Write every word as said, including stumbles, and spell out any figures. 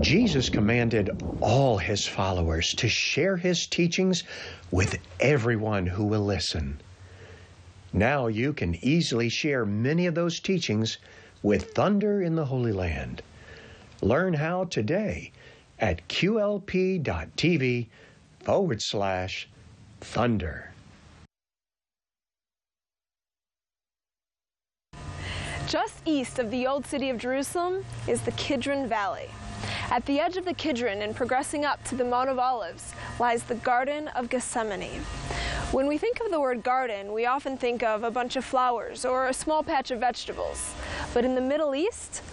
Jesus commanded all his followers to share his teachings with everyone who will listen. Now you can easily share many of those teachings with Thunder in the Holy Land. Learn how today at qlp.tv forward slash thunder. Just east of the old city of Jerusalem is the Kidron Valley. At the edge of the Kidron and progressing up to the Mount of Olives lies the Garden of Gethsemane. When we think of the word garden, we often think of a bunch of flowers or a small patch of vegetables. But in the Middle East,